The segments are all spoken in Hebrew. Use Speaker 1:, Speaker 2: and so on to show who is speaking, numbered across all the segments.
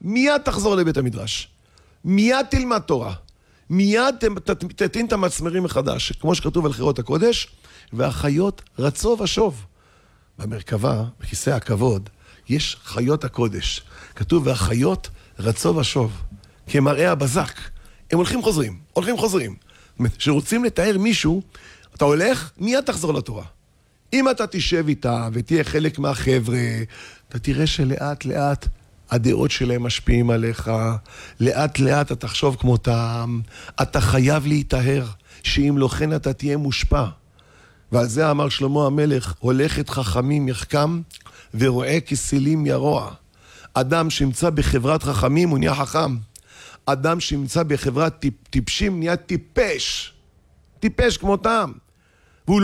Speaker 1: מיד תחזור לבית המדרש. מיד תלמד תורה. מיד תתין את המצמרים מחדש, כמו שכתוב על חירות הקודש, והחיות רצו ושוב. במרכבה, בכיסא הכבוד, יש חיות הקודש. כתוב, והחיות רצו ושוב. כמראה הבזק. הם הולכים חוזרים. זאת אומרת, שרוצים לתאר מישהו, אתה הולך, מיד תחזור לתורה. אם אתה תשב איתה ותהיה חלק מהחבר'ה, אתה תראה שלאט לאט הדעות שלהם משפיעים עליך, לאט לאט אתה תחשוב כמותם, אתה חייב להתאהר, שאם לא כן אתה תהיה מושפע. ועל זה אמר שלמה המלך, הולכת חכמים יחכם ורואה כסילים ירוע. אדם שימצא בחברת חכמים הוא נהיה חכם. אדם שימצא בחברת טיפשים נהיה טיפש. טיפש כמותם. והוא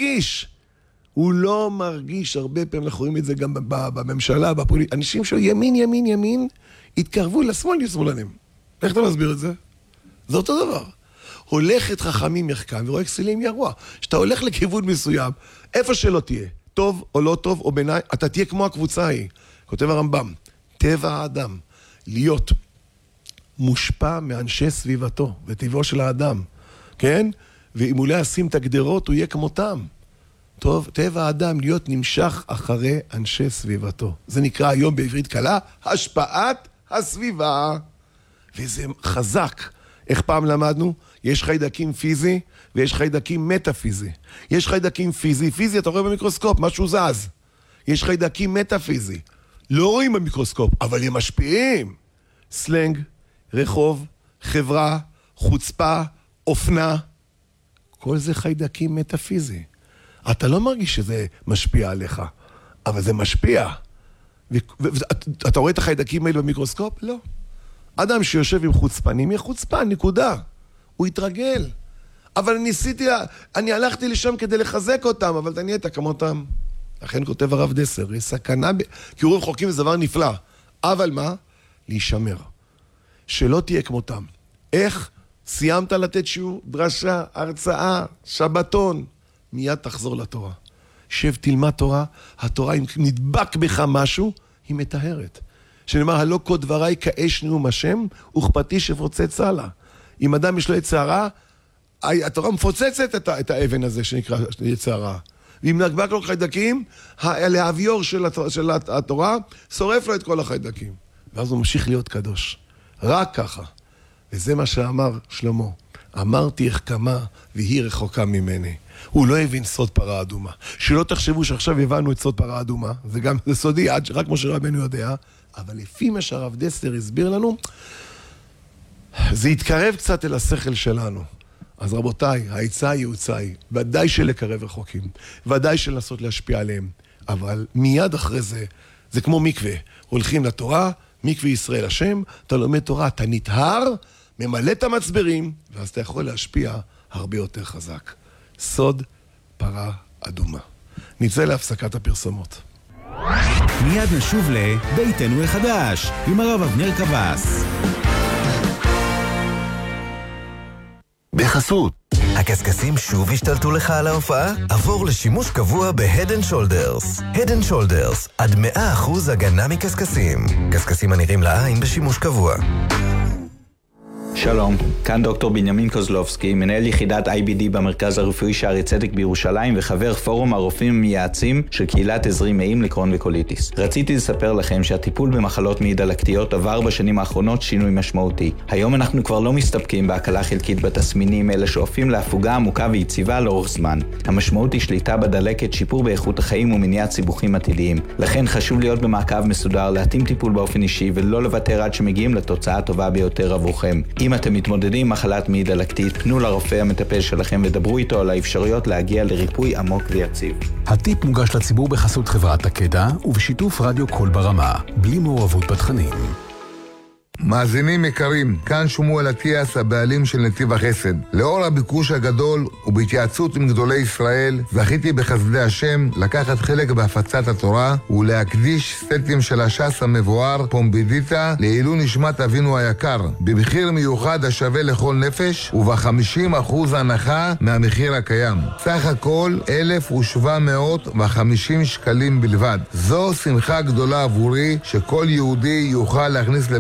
Speaker 1: לא מרגיש, הרבה פעמים אנחנו רואים את זה גם בממשלה, אנשים ימין, התקרבו לשמאל, שמאלנים. איך אתה מסביר את זה? זה אותו דבר. הולכת חכמים יחכם ורואה כסילים ירוע. שאתה הולך לכיוון מסוים, איפה שלא תהיה, טוב או לא טוב או בעיניי, אתה תהיה כמו הקבוצה ההיא. כותב הרמב"ם, טבע האדם, להיות מושפע מאנשי סביבתו וטבעו של האדם, כן? ואם הוא לא ישים את הגדרות, הוא יהיה כמותם. טוב, טבע האדם להיות נמשך אחרי אנשי סביבתו. זה נקרא היום בעברית קלה, השפעת הסביבה. וזה חזק. איך פעם למדנו? יש חיידקים פיזי ויש חיידקים מטאפיזי. יש חיידקים פיזי, אתה רואה במיקרוסקופ, משהו זז. יש חיידקים מטאפיזי. לא רואים במיקרוסקופ, אבל הם משפיעים. סלנג, רחוב, חברה, חוצפה, אופנה. כל זה חיידקים מטאפיזי. אתה לא מרגיש שזה משפיע עליך, אבל זה משפיע. אתה רואה את החיידקים האלה במיקרוסקופ? לא. אדם שיושב עם חוצפנים, יהיה חוצפן, נקודה. הוא יתרגל. אבל אני הלכתי לשם כדי לחזק אותם, אבל אתה נהיית כמותם. לכן כותב הרב דסר, יש סכנה, קירורים חוקים זה דבר נפלא. אבל מה? להישמר. שלא תהיה כמותם. איך? סיימת לתת שיעור, דרשה, הרצאה, שבתון. מיד תחזור לתורה. שב תלמד תורה, התורה אם נדבק בך משהו, היא מטהרת. שנאמר, הלא כל דבריי כאש נאום השם, וכפתי שפוצץ לה. אם אדם יש לו יצרה, התורה מפוצצת את האבן הזה שנקרא יצרה. ואם נדבק לו חיידקים, להביור של התורה, שורף לו את כל החיידקים. ואז הוא ממשיך להיות קדוש. רק ככה. וזה מה שאמר שלמה. אמרתי החכמה והיא רחוקה ממני. הוא לא הבין סוד פרה אדומה. שלא תחשבו שעכשיו הבנו את סוד פרה אדומה, זה סודי, רק כמו שרבנו יודע, אבל לפי מה שהרב דסלר הסביר לנו, זה יתקרב קצת אל השכל שלנו. אז רבותיי, העצה היא היא, ודאי שלקרב רחוקים, ודאי שלנסות להשפיע עליהם, אבל מיד אחרי זה, זה כמו מקווה, הולכים לתורה, מקווה ישראל השם, אתה לומד תורה, אתה נטהר, ממלא את המצברים, ואז אתה יכול להשפיע הרבה יותר חזק. סוד פרה אדומה. נצא להפסקת הפרסומות.
Speaker 2: מיד נשוב לביתנו החדש, עם הרב אבנר קבס.
Speaker 3: בחסות. הקסקסים שוב השתלטו לך על ההופעה? עבור לשימוש קבוע ב-Head & Shoulders. Head & Shoulders, עד 100% הגנה מקסקסים. קסקסים הנראים לעין בשימוש קבוע.
Speaker 4: שלום, כאן דוקטור בנימין קוזלובסקי, מנהל יחידת IBD במרכז הרפואי שערי צדק בירושלים וחבר פורום הרופאים המייעצים של קהילת עזרי מעיים לקרון וקוליטיס. רציתי לספר לכם שהטיפול במחלות מעי דלקתיות עבר בשנים האחרונות שינוי משמעותי. היום אנחנו כבר לא מסתפקים בהקלה חלקית בתסמינים, אלא שואפים להפוגה עמוקה ויציבה לאורך זמן. המשמעות היא שליטה בדלקת, שיפור באיכות החיים ומניעת סיבוכים עתידיים. לכן חשוב להיות במעקב מסודר, להתאים טיפול באופן אישי ולא לוותר עד שמגיעים לתוצאה הטובה ביותר עבורכם. אם אתם מתמודדים עם מחלת מעי דלקתית, פנו לרופא המטפל שלכם ודברו איתו על האפשרויות להגיע לריפוי עמוק ויציב.
Speaker 2: הטיפ מוגש לציבור בחסות חברת תקדע ובשיתוף רדיו קול ברמה, בלי מעורבות בתכנים.
Speaker 5: מאזינים יקרים, כאן שמואל אטיאס, הבעלים של נתיב החסד. לאור הביקוש הגדול ובהתייעצות עם גדולי ישראל, זכיתי בחסדי השם לקחת חלק בהפצת התורה ולהקדיש סטים של הש"ס המבואר פומבידיטה לעילוי נשמת אבינו היקר, במחיר מיוחד השווה לכל נפש וב-50% הנחה מהמחיר הקיים. סך הכל 1,750 שקלים בלבד. זו שמחה גדולה עבורי שכל יהודי יוכל להכניס